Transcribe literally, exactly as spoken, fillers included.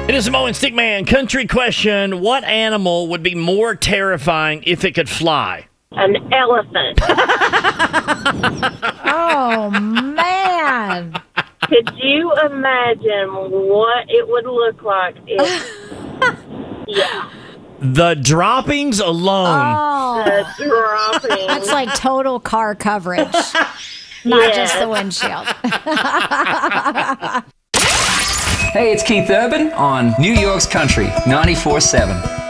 It is Mo and Stickman. Country question. What animal would be more terrifying if it could fly? An elephant. Oh, man. Could you imagine what it would look like if... Yeah. The droppings alone. Oh, The dropping. that's like total car coverage, not just the windshield. Hey, it's Keith Urban on New York's Country ninety-four seven.